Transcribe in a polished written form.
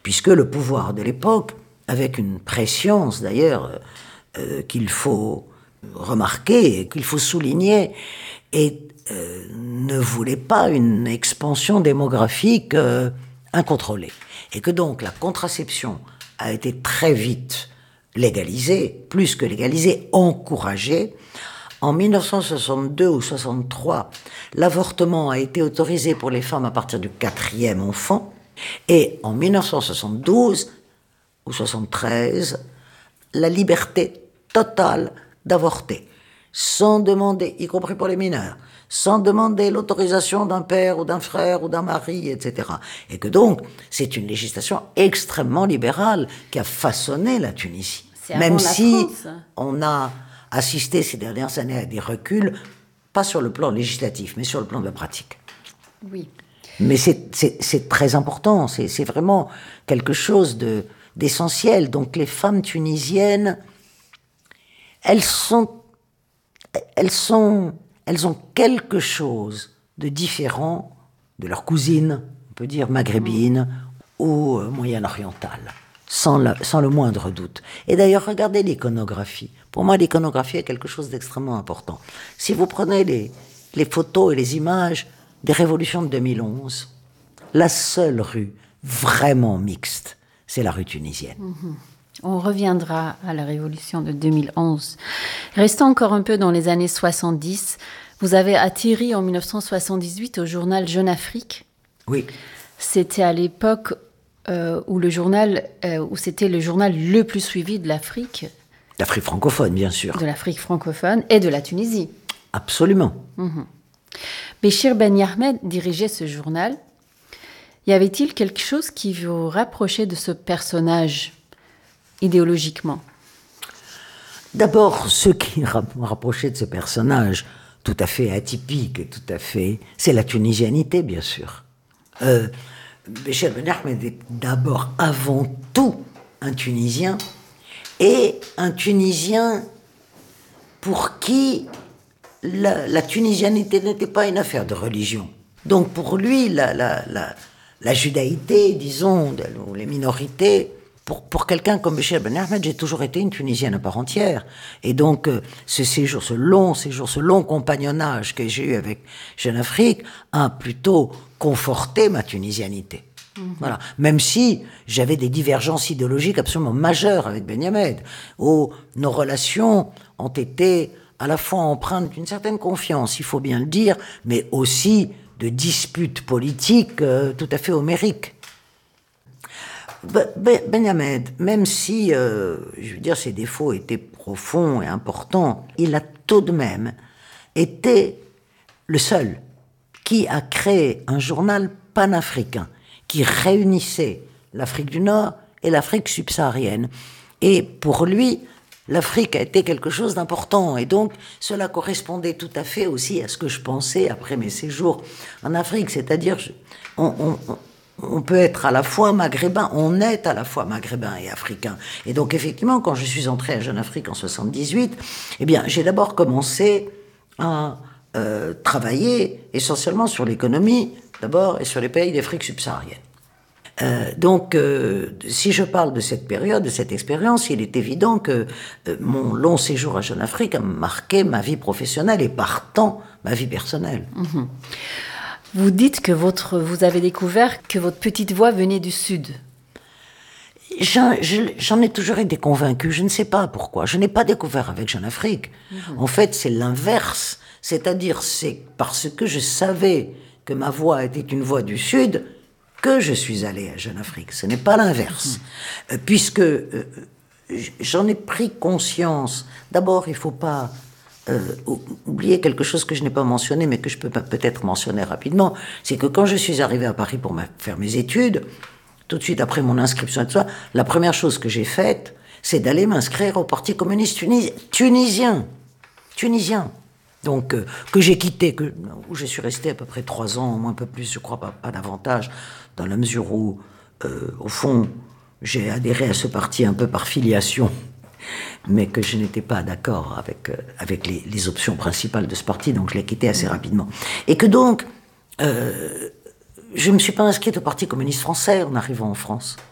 puisque le pouvoir de l'époque, avec une prescience d'ailleurs qu'il faut remarquer et qu'il faut souligner, ne voulait pas une expansion démographique incontrôlée. Et que donc la contraception a été très vite légalisée, plus que légalisée, encouragée. En 1962 ou 63, l'avortement a été autorisé pour les femmes à partir du 4e enfant. Et en 1972 ou 73, la liberté totale d'avorter, sans demander, y compris pour les mineurs, sans demander l'autorisation d'un père ou d'un frère ou d'un mari, etc. Et que donc, c'est une législation extrêmement libérale qui a façonné la Tunisie. Même si on a assisté ces dernières années à des reculs, pas sur le plan législatif, mais sur le plan de la pratique. Oui. Mais c'est très important, c'est vraiment quelque chose d'essentiel. Donc les femmes tunisiennes, elles ont quelque chose de différent de leurs cousines, on peut dire maghrébines ou moyen-orientales, sans le moindre doute. Et d'ailleurs, regardez l'iconographie. Pour moi, l'iconographie est quelque chose d'extrêmement important. Si vous prenez les photos et les images des révolutions de 2011, la seule rue vraiment mixte, c'est la rue tunisienne. On reviendra à la révolution de 2011. Restons encore un peu dans les années 70. Vous avez atterri en 1978 au journal Jeune Afrique. Oui. C'était à l'époque où c'était le journal le plus suivi de l'Afrique. D'Afrique francophone, bien sûr. De l'Afrique francophone et de la Tunisie. Absolument. Béchir Ben Yahmed dirigeait ce journal. Y avait-il quelque chose qui vous rapprochait de ce personnage idéologiquement? D'abord, ce qui me rapprochait de ce personnage tout à fait atypique, c'est la tunisianité, bien sûr. Béchir Ben Yahmed est d'abord, avant tout, un Tunisien, et un Tunisien pour qui la tunisianité n'était pas une affaire de religion. Donc pour lui, la judaïté, disons, ou les minorités, pour quelqu'un comme Béchir Ben Yahmed, j'ai toujours été une Tunisienne à part entière. Et donc ce long compagnonnage que j'ai eu avec Jeune Afrique a plutôt conforté ma tunisianité. Voilà. Même si j'avais des divergences idéologiques absolument majeures avec Ben Yahmed, où nos relations ont été à la fois empreintes d'une certaine confiance, il faut bien le dire, mais aussi de disputes politiques tout à fait homériques. Ben Yahmed, même si, je veux dire, ses défauts étaient profonds et importants, il a tout de même été le seul qui a créé un journal panafricain qui réunissait l'Afrique du Nord et l'Afrique subsaharienne. Et pour lui, l'Afrique a été quelque chose d'important. Et donc, cela correspondait tout à fait aussi à ce que je pensais après mes séjours en Afrique. C'est-à-dire, on peut être à la fois maghrébin, on est à la fois maghrébin et africain. Et donc, effectivement, quand je suis entré à Jeune Afrique en 78, eh bien, j'ai d'abord commencé à travailler essentiellement sur l'économie, d'abord, et sur les pays d'Afrique subsaharienne. Donc, si je parle de cette période, de cette expérience, il est évident que mon long séjour à Jeune Afrique a marqué ma vie professionnelle et partant ma vie personnelle. Vous dites que vous avez découvert que votre petite voix venait du Sud. J'en ai toujours été convaincue, je ne sais pas pourquoi. Je n'ai pas découvert avec Jeune Afrique. En fait, c'est l'inverse. C'est-à-dire, c'est parce que je savais que ma voix était une voix du Sud que je suis allé à Jeune Afrique. Ce n'est pas l'inverse. Puisque j'en ai pris conscience. D'abord, il ne faut pas oublier quelque chose que je n'ai pas mentionné, mais que je peux peut-être mentionner rapidement. C'est que quand je suis arrivé à Paris pour faire mes études, tout de suite après mon inscription et tout ça, la première chose que j'ai faite, c'est d'aller m'inscrire au Parti communiste tunisien. Donc, que j'ai quitté, où je suis resté à peu près 3 ans, moins un peu plus, je crois, pas davantage, dans la mesure où, au fond, j'ai adhéré à ce parti un peu par filiation, mais que je n'étais pas d'accord avec les options principales de ce parti, donc je l'ai quitté assez rapidement. Et que donc, je ne me suis pas inscrite au Parti communiste français en arrivant en France.